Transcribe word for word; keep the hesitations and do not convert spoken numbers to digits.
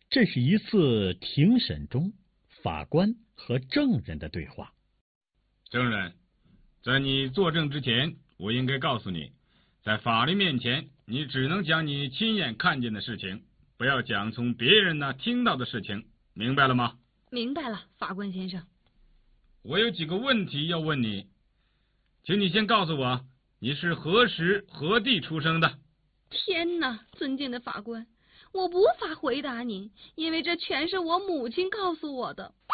这是一次庭审中法官和证人的对话。 证人，在你作证之前，我应该告诉你，在法律面前，你只能讲你亲眼看见的事情，不要讲从别人那听到的事情，明白了吗？ 明白了，法官先生。 我有几个问题要问你，请你先告诉我，你是何时何地出生的？ 天哪，尊敬的法官，我无法回答您，因为这全是我母亲告诉我的。